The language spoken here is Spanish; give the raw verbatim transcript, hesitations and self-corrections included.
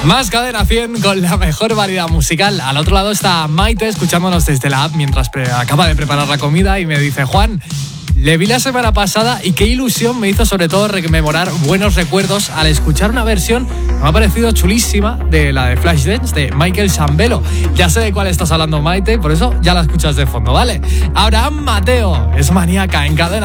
Más Cadena cien con la mejor variedad musical. Al otro lado está Maite escuchándonos desde la app mientras pre- acaba de preparar la comida y me dice: Juan, le vi la semana pasada y qué ilusión me hizo, sobre todo, rememorar buenos recuerdos al escuchar una versión que me ha parecido chulísima de la de Flashdance de Michael Sambello. Ya sé de cuál estás hablando, Maite, por eso ya la escuchas de fondo, ¿vale? Abraham Mateo es Maníaca en Cadena.